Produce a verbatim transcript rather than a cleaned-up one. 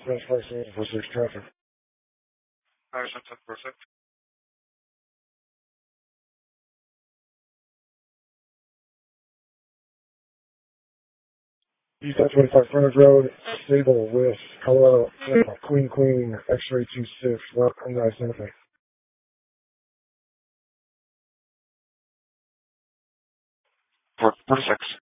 Translation for six traffic. Fire ten four six. East I twenty-five Frontage Road, Sable with Colorado, Queen Queen, X-ray two six, left undiagnosed Santa Fe. four six.